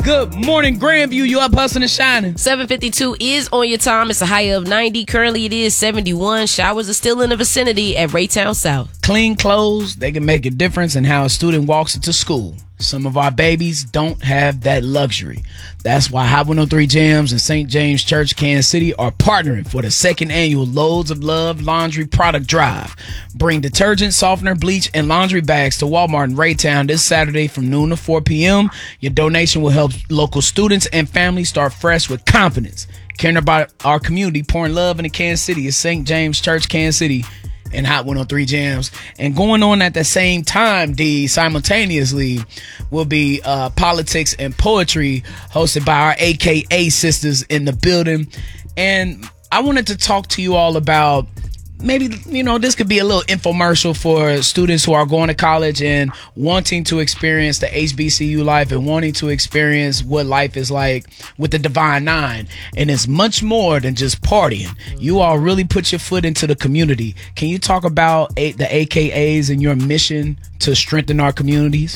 Good morning, Grandview. You up hustling and shining. 7:52 is on your time. It's a high of 90. Currently, it is 71. Showers are still in the vicinity at Raytown South. Clean clothes, they can make a difference in how a student walks into school. Some of our babies don't have that luxury. That's why Hot 103 Jams and St. James Church, Kansas City are partnering for the second annual Loads of Love Laundry Product Drive. Bring detergent, softener, bleach, and laundry bags to Walmart in Raytown this Saturday from noon to 4 p.m. Your donation will help local students and families start fresh with confidence. Caring about our community, pouring love into Kansas City is St. James Church, Kansas City, and Hot 103 Jams. And going on at the same time, simultaneously, will be Politics and Poetry, hosted by our AKA sisters in the building. And I wanted to talk to you all about, maybe, this could be a little infomercial for students who are going to college and wanting to experience the HBCU life and wanting to experience what life is like with the Divine Nine. And it's much more than just partying. You all really put your foot into the community. Can you talk about the AKAs and your mission to strengthen our communities?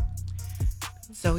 So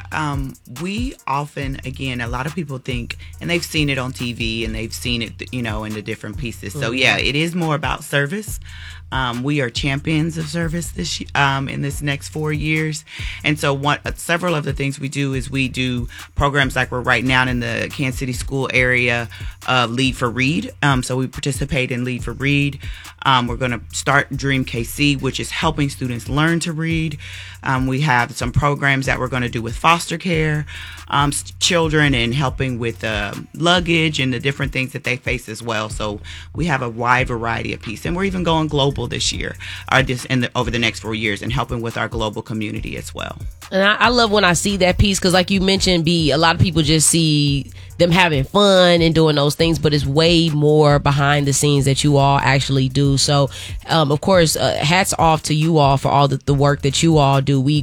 we often, again, a lot of people think, and they've seen it on TV and they've seen it, in the different pieces. So it is more about service. We are champions of service in this next 4 years. And so several of the things we do is we do programs like we're right now in the Kansas City school area, Lead for Read. So we participate in Lead for Read. We're going to start Dream KC, which is helping students learn to read. We have some programs that we're going to do with foster care children and helping with luggage and the different things that they face as well. So we have a wide variety of pieces. And we're even going global this year, over the next 4 years, and helping with our global community as well. And I love when I see that piece, because like you mentioned, a lot of people just see them having fun and doing those things, but it's way more behind the scenes that you all actually do. So, of course, hats off to you all for all the work that you all do. We